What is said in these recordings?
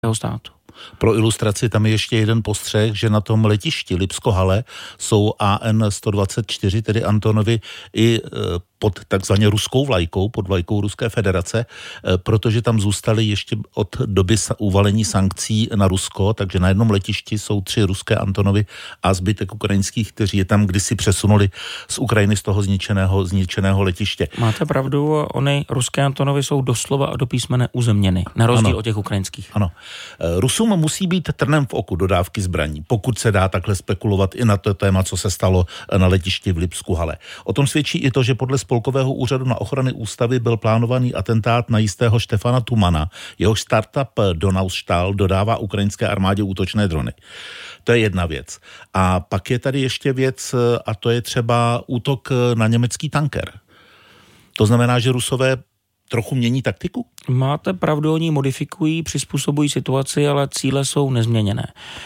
státu. Pro ilustraci tam je ještě jeden postřeh, že na tom letišti Lipsko-Halle jsou AN-124, tedy Antonovy, i pod takzvaně ruskou vlajkou, pod vlajkou Ruské federace, protože tam zůstaly ještě od doby uvalení sankcí na Rusko, takže na jednom letišti jsou 3 ruské Antonovy a zbytek ukrajinských, kteří je tam kdysi přesunuli z Ukrajiny z toho zničeného letiště. Máte pravdu, ony ruské Antonovy jsou doslova a do písmene uzemněny, na rozdíl od těch ukrajinských. Ano. Rusům musí být trnem v oku dodávky zbraní, pokud se dá takhle spekulovat i na to téma, co se stalo na letišti v Lipsku-Halle. O tom svědčí i to, že podle Spolkového úřadu na ochrany ústavy byl plánovaný atentát na jistého Štefana Tumana. Jehož startup Donaustahl dodává ukrajinské armádě útočné drony. To je jedna věc. A pak je tady ještě věc, a to je třeba útok na německý tanker. To znamená, že Rusové trochu mění taktiku? Máte pravdu, oni modifikují, přizpůsobují situaci, ale cíle jsou nezměněné.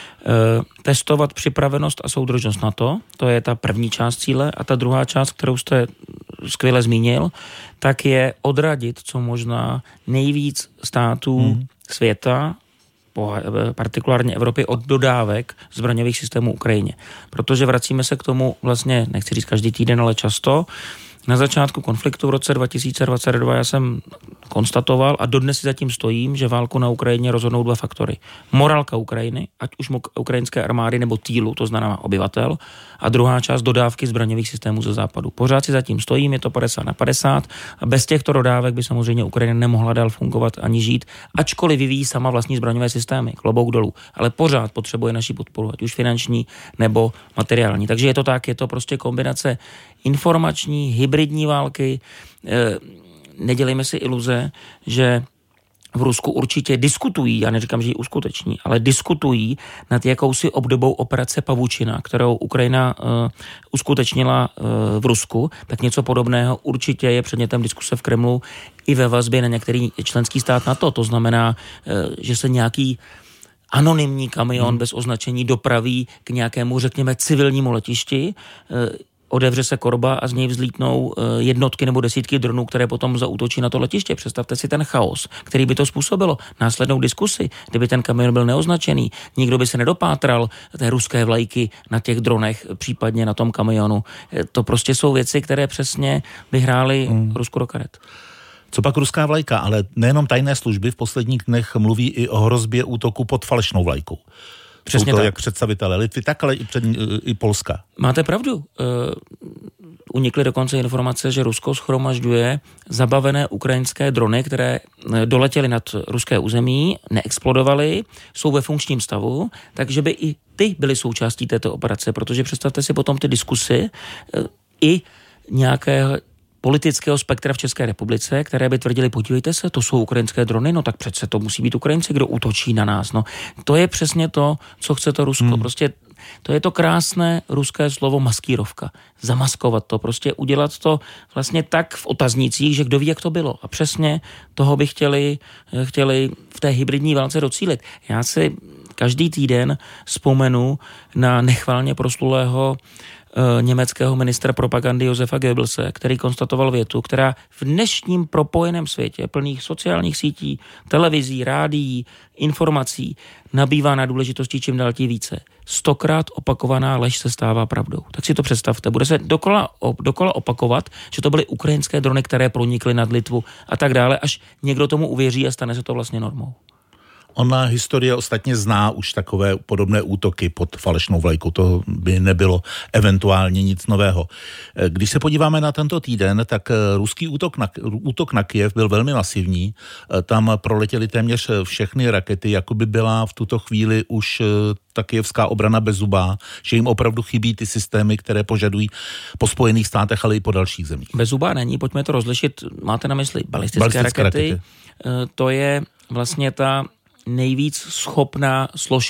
Testovat připravenost a soudržnost NATO, to je ta první část cíle, a ta druhá část, kterou jste skvěle zmínil, tak je odradit co možná nejvíc států světa, partikulárně Evropy, od dodávek zbraňových systémů Ukrajině. Protože vracíme se k tomu vlastně, nechci říct každý týden, ale často. Na začátku konfliktu v roce 2022 já jsem konstatoval a dodnes si zatím stojím, že válku na Ukrajině rozhodnou 2 faktory. Morálka Ukrajiny, ať už ukrajinské armády nebo týlu, to znamená obyvatel, a druhá část dodávky zbraňových systémů ze západu. Pořád si zatím stojím, je to 50/50 a bez těchto dodávek by samozřejmě Ukrajina nemohla dál fungovat ani žít, ačkoliv vyvíjí sama vlastní zbraňové systémy, klobouk dolů, ale pořád potřebuje naši podporu, ať už finanční nebo materiální. Takže je to tak, je to prostě kombinace informační, hybridní války. Nedělejme si iluze, že v Rusku určitě diskutují, já neříkám, že ji uskuteční, ale diskutují nad jakousi obdobou operace Pavučina, kterou Ukrajina uskutečnila v Rusku, tak něco podobného určitě je předmětem diskuse v Kremlu i ve vazbě na některý členský stát NATO. To znamená, že se nějaký anonymní kamion bez označení dopraví k nějakému, řekněme, civilnímu letišti, odevře se korba a z něj vzlítnou jednotky nebo desítky dronů, které potom zaútočí na to letiště. Představte si ten chaos, který by to způsobilo. Následnou diskusi, kdyby ten kamion byl neoznačený, nikdo by se nedopátral té ruské vlajky na těch dronech, případně na tom kamionu. To prostě jsou věci, které přesně vyhrály Rusku do karet. Co pak ruská vlajka, ale nejenom tajné služby v posledních dnech mluví i o hrozbě útoku pod falešnou vlajkou. Přesně jsou to tak. Jak představitelé Litvy, tak ale i Polska. Máte pravdu. Unikly dokonce informace, že Rusko shromažďuje zabavené ukrajinské drony, které doletěly nad ruské území, neexplodovaly, jsou ve funkčním stavu, takže by i ty byly součástí této operace, protože představte si potom ty diskusy i nějaké politického spektra v České republice, které by tvrdili, podívejte se, to jsou ukrajinské drony, no tak přece to musí být Ukrajinci, kdo útočí na nás. No, to je přesně to, co chce to Rusko. Prostě to je to krásné ruské slovo maskírovka. Zamaskovat to, prostě udělat to vlastně tak v otaznících, že kdo ví, jak to bylo. A přesně toho by chtěli v té hybridní válce docílit. Já si každý týden vzpomenu na nechvalně proslulého německého ministra propagandy Josefa Goebbelse, který konstatoval větu, která v dnešním propojeném světě, plných sociálních sítí, televizí, rádií, informací, nabývá na důležitosti čím dál tím více. 100krát opakovaná lež se stává pravdou. Tak si to představte. Bude se dokola opakovat, že to byly ukrajinské drony, které pronikly nad Litvu a tak dále, až někdo tomu uvěří a stane se to vlastně normou. Ona historie ostatně zná už takové podobné útoky pod falešnou vlajkou, to by nebylo eventuálně nic nového. Když se podíváme na tento týden, tak ruský útok na Kyjev byl velmi masivní, tam proletěly téměř všechny rakety, jako by byla v tuto chvíli už ta kyjevská obrana bezzubá, že jim opravdu chybí ty systémy, které požadují po Spojených státech, ale i po dalších zemích. Bezzubá není, pojďme to rozlišit, máte na mysli balistické rakety. To je vlastně ta nejvíc schopná složka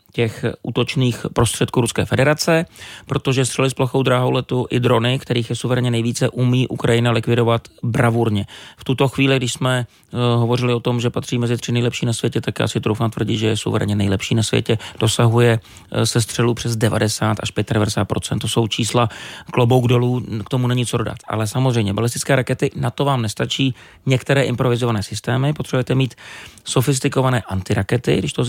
těch útočných prostředků Ruské federace, protože střely s plochou dráhou letu i drony, kterých je suverénně nejvíce, umí Ukrajina likvidovat bravurně. V tuto chvíli, když jsme hovořili o tom, že patří mezi 3 nejlepší na světě, tak já si troufám tvrdit, že je suverénně nejlepší na světě. Dosahuje se střelu přes 90 až 95%. To jsou čísla, klobouk dolů, k tomu není co dodat. Ale samozřejmě balistické rakety, na to vám nestačí některé improvizované systémy, potřebujete mít sofistikované antirakety, když to